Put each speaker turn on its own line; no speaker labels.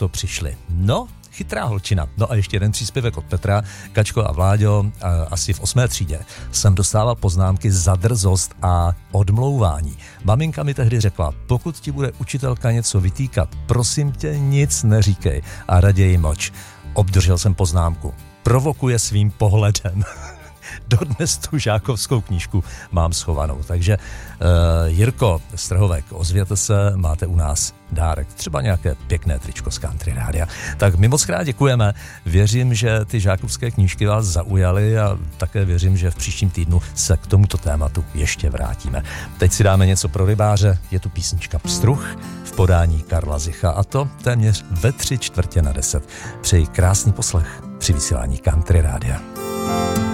to přišli. No, chytrá holčina. No a ještě jeden příspěvek od Petra. Kačko a Vláďo, asi v 8. třídě jsem dostával poznámky za drzost a odmlouvání. Maminka mi tehdy řekla, pokud ti bude učitelka něco vytýkat, prosím tě, nic neříkej a raději mlč. Obdržel jsem poznámku. Provokuje svým pohledem. Dodnes tu žákovskou knížku mám schovanou. Takže Jirko Strhovek, ozvěte se, máte u nás dárek, třeba nějaké pěkné tričko z Country Rádia. Tak my moc krát děkujeme. Věřím, že ty žákovské knížky vás zaujaly a také věřím, že v příštím týdnu se k tomuto tématu ještě vrátíme. Teď si dáme něco pro rybáře, je tu písnička Pstruh v podání Karla Zicha a to téměř ve 9:45. Přeji krásný poslech při vysílání Country Rádia.